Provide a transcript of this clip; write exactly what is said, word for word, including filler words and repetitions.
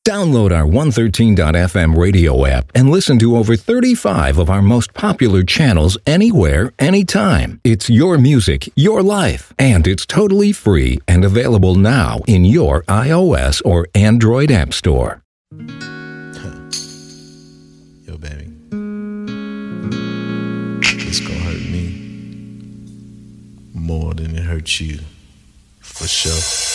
Download our one thirteen dot f m radio app and listen to over thirty-five of our most popular channels anywhere, anytime. It's your music, your life, and it's totally free and available now in your iOS or Android app store. Yo, baby. It's gonna hurt me more than it hurts you, for sure.